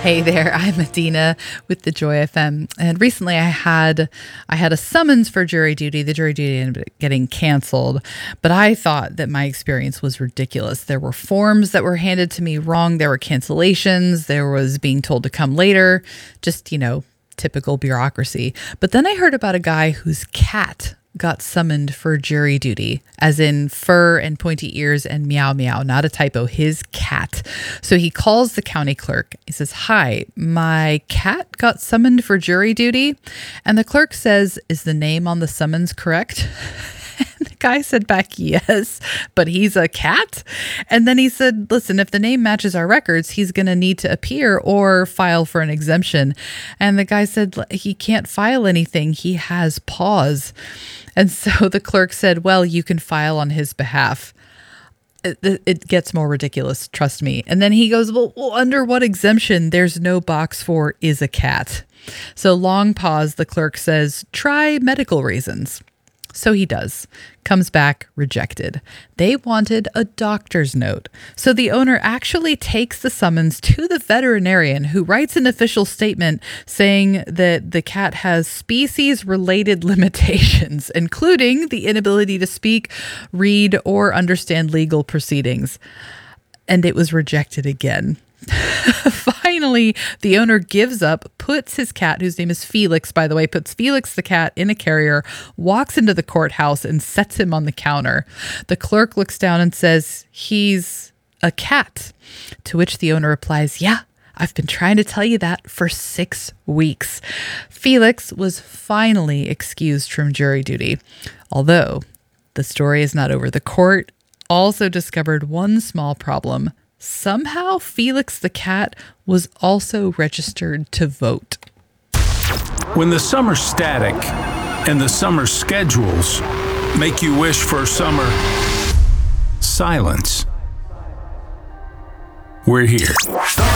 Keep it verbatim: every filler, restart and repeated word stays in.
Hey there, I'm Adina with the Joy F M. And recently I had I had a summons for jury duty. The jury duty ended up getting canceled, but I thought that my experience was ridiculous. There were forms that were handed to me wrong. There were cancellations. There was being told to come later. Just, you know, typical bureaucracy. But then I heard about a guy whose cat got summoned for jury duty, as in fur and pointy ears and meow meow, not a typo, his cat. So he calls the county clerk. He says, "Hi, my cat got summoned for jury duty." And the clerk says, "Is the name on the summons correct?" And the guy said back, "Yes, but he's a cat." And then he said, "Listen, if the name matches our records, he's going to need to appear or file for an exemption." And the guy said, "He can't file anything. He has paws." And so the clerk said, "Well, you can file on his behalf." It, it gets more ridiculous, trust me. And then he goes, well, well, under what exemption? There's no box for "is a cat." So long pause, the clerk says, "Try medical reasons." So he does. Comes back rejected. They wanted a doctor's note. So the owner actually takes the summons to the veterinarian, who writes an official statement saying that the cat has species-related limitations, including the inability to speak, read, or understand legal proceedings. And it was rejected again. Finally, the owner gives up, puts his cat, whose name is Felix, by the way, puts Felix the cat in a carrier, walks into the courthouse, and sets him on the counter. The clerk looks down and says, "He's a cat." To which the owner replies, "Yeah, I've been trying to tell you that for six weeks. Felix was finally excused from jury duty. Although the story is not over. The court also discovered one small problem. Somehow, Felix the cat was also registered to vote. When the summer static and the summer schedules make you wish for summer silence, we're here.